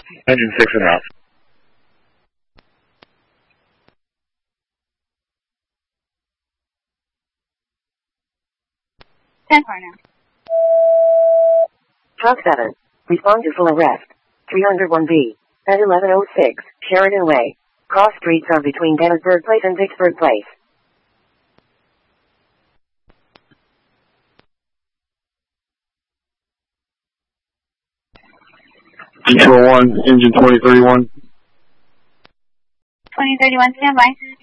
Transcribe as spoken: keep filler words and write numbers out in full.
Engine six and out. ten four now. Truck seven. Respond to full arrest. three oh one B. At eleven oh six, Sheridan Way. Cross streets are between Gettysburg Place and Vicksburg Place. Control one, engine twenty thirty-one. twenty thirty-one, stand by.